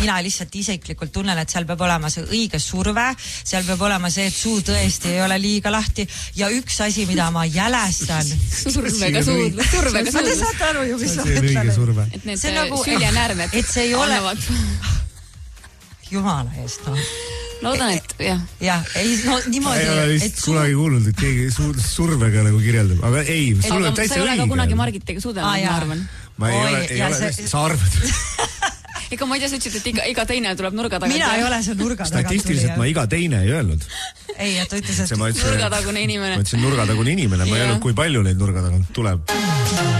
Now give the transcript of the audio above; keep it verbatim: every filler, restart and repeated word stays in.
mina lihtsalt isiklikult tunnen, et seal peab olema see õige surve, seal peab olema see, et suu tõesti ei ole liiga lahti ja üks asi, mida ma jälestan survega suudlus, survega suudlus. Te saate aru ju, mis ma mõtlen. Et need süljenärmed et see ei ole jumala eest, no. Loodan, et jah. Jah, ei, no niimoodi. Ei ole vist su... kunagi kuulnud, et keegi survega nagu kirjeldab. Aga ei, sul on täitsa õige. Sa ei ole ka kunagi Margitiga suudelnud, ma arvan. Ma ei ole, ei ole see... sa arvad. Ega ma ei tea, sa ütlesid, et iga, iga teine tuleb nurga tagant. Mina ei ole see nurga tagant. Statistiliselt ma iga teine ei öelnud. Ei, et ta ütles, et nurgatagune inimene. Ma ütlesin nurgatagune inimene, ma ei öelnud, kui palju neid nurga tagant tuleb.